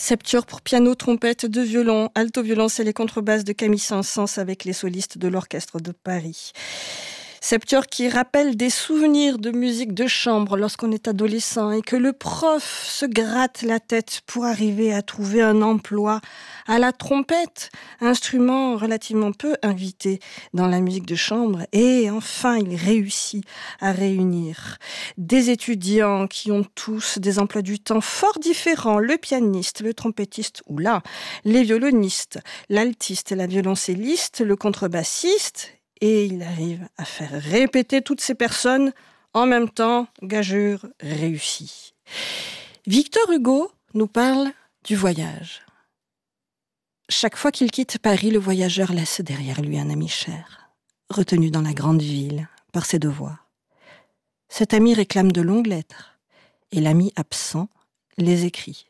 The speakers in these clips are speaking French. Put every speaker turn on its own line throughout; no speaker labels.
Septuor pour piano, trompette, deux violons, alto violoncelle et contrebasse de Camille Saint-Saëns avec les solistes de l'Orchestre de Paris. Septuor qui rappelle des souvenirs de musique de chambre lorsqu'on est adolescent et que le prof se gratte la tête pour arriver à trouver un emploi à la trompette, instrument relativement peu invité dans la musique de chambre. Et enfin, il réussit à réunir des étudiants qui ont tous des emplois du temps fort différents. Le pianiste, le trompettiste ou là, les violonistes, l'altiste, la violoncelliste, le contrebassiste. Et il arrive à faire répéter toutes ces personnes en même temps, gageure réussie. Victor Hugo nous parle du voyage. Chaque fois qu'il quitte Paris, le voyageur laisse derrière lui un ami cher, retenu dans la grande ville par ses devoirs. Cet ami réclame de longues lettres, et l'ami absent les écrit.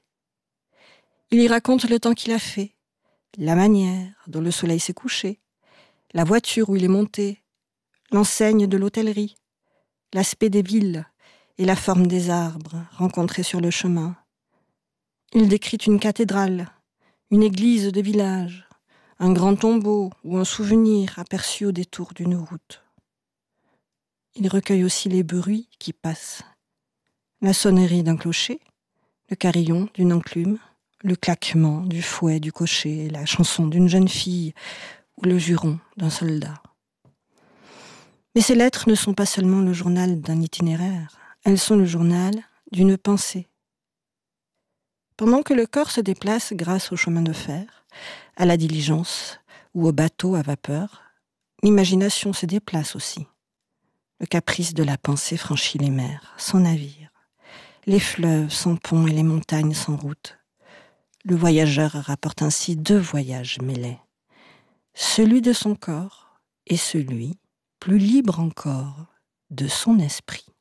Il y raconte le temps qu'il a fait, la manière dont le soleil s'est couché, la voiture où il est monté, l'enseigne de l'hôtellerie, l'aspect des villes et la forme des arbres rencontrés sur le chemin. Il décrit une cathédrale, une église de village, un grand tombeau ou un souvenir aperçu au détour d'une route. Il recueille aussi les bruits qui passent, la sonnerie d'un clocher, le carillon d'une enclume, le claquement du fouet du cocher, la chanson d'une jeune fille ou le juron d'un soldat. Mais ces lettres ne sont pas seulement le journal d'un itinéraire, elles sont le journal d'une pensée. Pendant que le corps se déplace grâce au chemin de fer, à la diligence ou au bateau à vapeur, l'imagination se déplace aussi. Le caprice de la pensée franchit les mers, sans navire, les fleuves sans pont et les montagnes sans route. Le voyageur rapporte ainsi deux voyages mêlés. Celui de son corps et celui, plus libre encore, de son esprit.